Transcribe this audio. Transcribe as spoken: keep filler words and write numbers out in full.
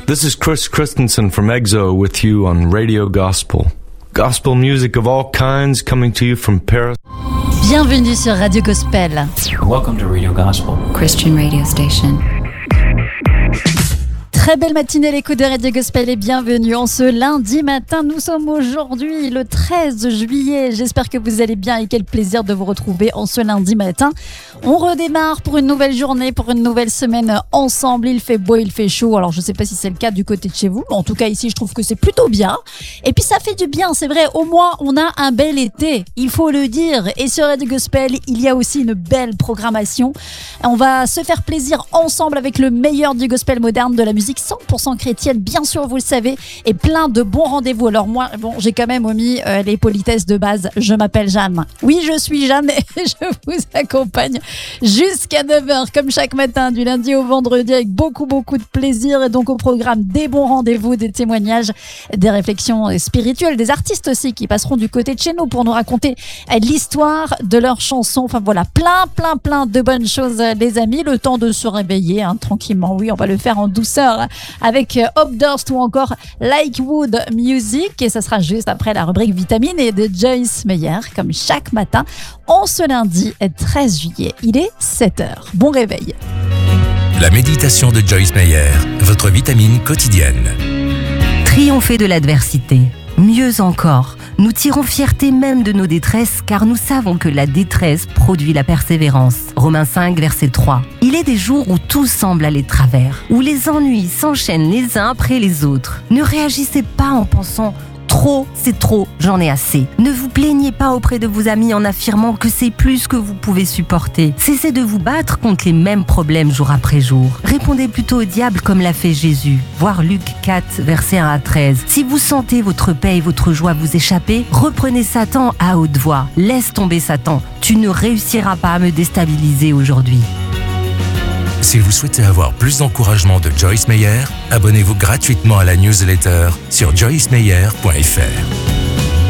This is Chris Christensen from EXO with you on Radio Gospel. Gospel music of all kinds coming to you from Paris. Bienvenue sur Radio Gospel. Welcome to Radio Gospel, Christian radio station. Très belle matinée, l'écoute de Radio Gospel et bienvenue en ce lundi matin. Nous sommes aujourd'hui le treize juillet. J'espère que vous allez bien et quel plaisir de vous retrouver en ce lundi matin. On redémarre pour une nouvelle journée, pour une nouvelle semaine ensemble. Il fait beau, il fait chaud. Alors je ne sais pas si c'est le cas du côté de chez vous. En tout cas ici, je trouve que c'est plutôt bien. Et puis ça fait du bien, c'est vrai. Au moins, on a un bel été. Il faut le dire. Et sur Radio Gospel, il y a aussi une belle programmation. On va se faire plaisir ensemble avec le meilleur du gospel moderne, de la musique cent pour cent chrétienne, bien sûr, vous le savez, et plein de bons rendez-vous. Alors moi, bon, j'ai quand même omis euh, les politesses de base. Je m'appelle Jeanne. Oui, je suis Jeanne et je vous accompagne jusqu'à neuf heures, comme chaque matin, du lundi au vendredi, avec beaucoup, beaucoup de plaisir. Et donc au programme, des bons rendez-vous, des témoignages, des réflexions spirituelles, des artistes aussi qui passeront du côté de chez nous pour nous raconter l'histoire de leurs chansons. Enfin voilà, plein, plein, plein de bonnes choses, les amis. Le temps de se réveiller hein, tranquillement. Oui, on va le faire en douceur avec Hope Durst ou encore Like Wood Music, et ça sera juste après la rubrique Vitamine et de Joyce Meyer, comme chaque matin en ce lundi treize juillet. Il est sept heures. Bon réveil. La méditation de Joyce Meyer, votre vitamine quotidienne. Triompher de l'adversité. Mieux encore, nous tirons fierté même de nos détresses, car nous savons que la détresse produit la persévérance. Romains cinq, verset trois. Il est des jours où tout semble aller de travers, où les ennuis s'enchaînent les uns après les autres. Ne réagissez pas en pensant « trop, c'est trop, j'en ai assez ». Ne vous plaignez pas auprès de vos amis en affirmant que c'est plus que vous pouvez supporter. Cessez de vous battre contre les mêmes problèmes jour après jour. Répondez plutôt au diable comme l'a fait Jésus. Voir Luc quatre, versets un à treize. Si vous sentez votre paix et votre joie vous échapper, reprenez Satan à haute voix. Laisse tomber Satan. Tu ne réussiras pas à me déstabiliser aujourd'hui. Si vous souhaitez avoir plus d'encouragement de Joyce Meyer, abonnez-vous gratuitement à la newsletter sur joyce meyer point f r.